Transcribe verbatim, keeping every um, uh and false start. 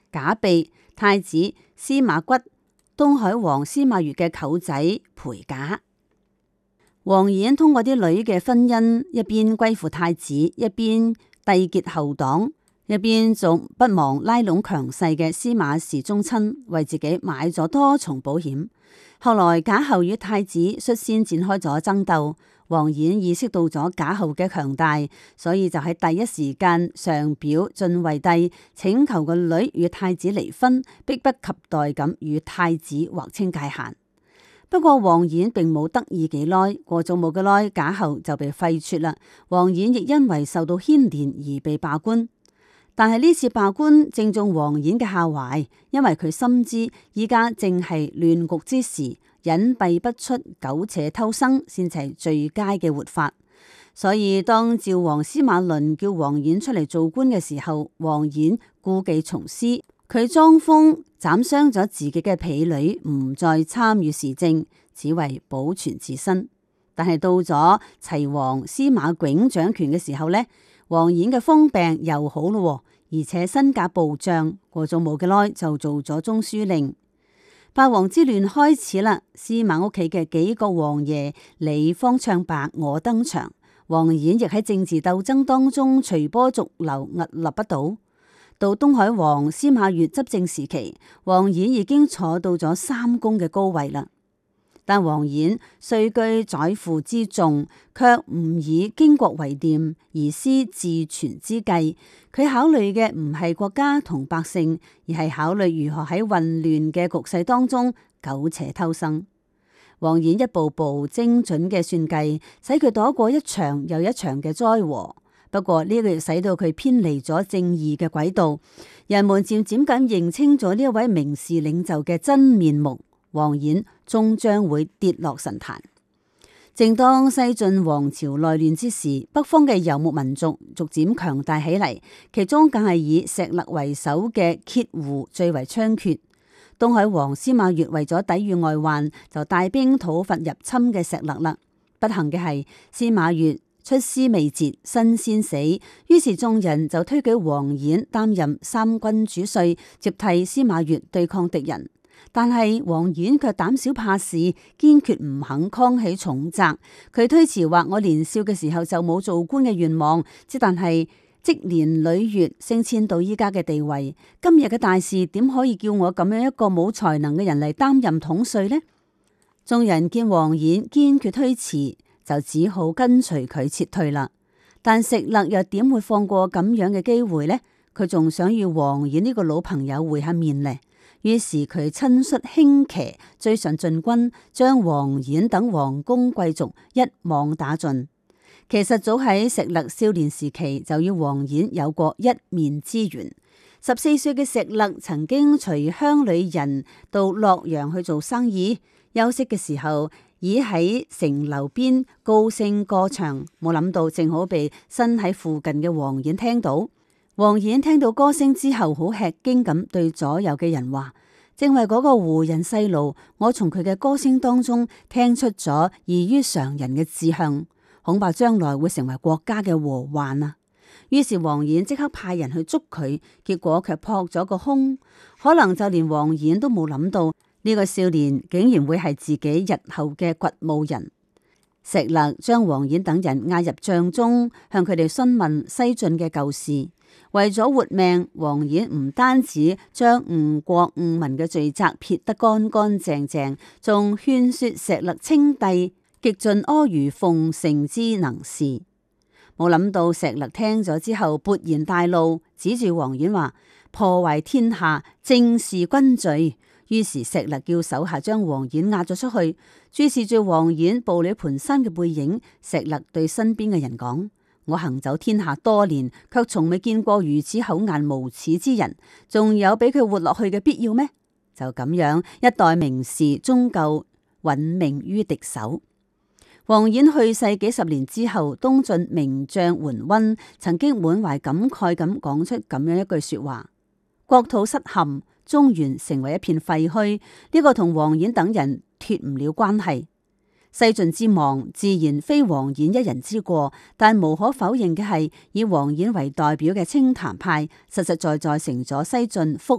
賈備、太子司馬亶、東海王司馬越嘅舅仔陪賈。王演通過啲女嘅婚姻，一邊歸附太子，一邊締結後黨，一邊仲不忘拉攏強勢嘅司馬氏宗親，為自己買咗多重保險。後來賈後與太子率先展開咗爭鬥，王演意識到咗賈後嘅強大，所以就喺第一時間上表晉惠帝，請求個女與太子離婚，迫不及待咁與太子劃清界限。不過王演並冇得意幾耐，過咗冇幾耐，賈後就被廢黜啦。王演亦因為受到牽連而被罷官。但係呢次罷官正中王演嘅下懷，因為佢深知依家正係亂局之時，隱蔽不出、苟且偷生先至係最佳嘅活法。所以當趙王司馬倫叫王演出嚟做官嘅時候，王演故技重施，佢裝瘋斬傷咗自己嘅婢女，唔再參與時政，只為保存自身。但係到咗齊王司馬冏掌權嘅時候呢，王演嘅瘋病又好咯，而且身價暴漲，過咗冇幾耐就做咗中書令。八王之亂開始啦，司馬屋企嘅幾個王爺你方唱白我登場，王演亦喺政治鬥爭當中隨波逐流，屹立不倒。到東海王司馬越執政時期，王演已經坐到咗三公嘅高位啦。但王演雖居宰輔之重，卻唔以經國為念，而思自存之計。佢考慮嘅唔係國家同百姓，而係考慮如何喺混亂嘅局勢當中苟且偷生。王演一步步精準嘅算計，使佢躲過一場又一場嘅災禍。不過呢個亦使到佢偏離咗正義嘅軌道，人們漸漸咁認清咗呢一位名士領袖嘅真面目。王演終將會跌落神壇。正當西晉王朝內亂之時，北方嘅游牧民族逐漸強大起嚟，其中更係以石勒為首嘅羯胡最為猖獗。東海王司馬越為咗抵禦外患，就帶兵討伐入侵嘅石勒啦。不幸嘅係司馬越出師未捷，身先死，於是眾人就推舉王演擔任三軍主帥，接替司馬越對抗敵人。但係王演卻膽小怕事，堅決唔肯扛起重責。佢推辭話：我年少嘅時候就冇做官嘅願望，之但係積年累月升遷到依家嘅地位，今日嘅大事點可以叫我咁樣一個冇才能嘅人嚟擔任統帥呢？眾人見王演堅決推辭，就只好跟隨佢撤退啦。但石勒又點會放過咁樣嘅機會呢？佢仲想與王演呢個老朋友會下面呢。於是佢親率輕騎追上晉軍，將王演等王公貴族一網打盡。其實早喺石勒少年時期就與王演有過一面之緣。十四歲嘅石勒曾經隨鄉里人到洛陽去做生意，休息嘅時候已喺城樓邊高聲歌唱，冇諗到正好被身喺附近嘅王演聽到。王演聽到歌聲之後，好吃驚咁對左右嘅人話：正為嗰個胡人細路，我從佢嘅歌聲當中聽出咗異於常人嘅志向，恐怕將來會成為國家嘅禍患啊！於是王演即刻派人去捉佢，結果卻撲咗個空。可能就連王演都冇諗到，呢個少年竟然會係自己日後嘅掘墓人。石勒將王演等人押入帳中，向佢哋詢問西晉嘅舊事。為咗活命，王演唔單止將誤國誤民嘅罪責撇得乾乾淨淨，仲勸說石勒稱帝，極盡阿諛奉承之能事。冇諗到石勒聽咗之後勃然大怒，指住王演話：破壞天下，正是君罪。於是石勒叫手下將王演押咗出去。注視住王演步履蹣跚嘅背影，石勒對身邊嘅人講：我行走天下多年，卻從未見過如此厚顏無恥之人，仲有俾佢活落去嘅必要咩？就咁樣，一代名士終究殞命於敵手。王演去世幾十年之後，東晉名將桓溫曾經滿懷感慨咁講出咁樣一句說話：國土失陷，中原成為一片廢墟，呢、這個同王演等人脫唔了關係。西晉之亡，自然非王演一人之過，但無可否認嘅係，以王演為代表嘅清談派，實實在在成咗西晉覆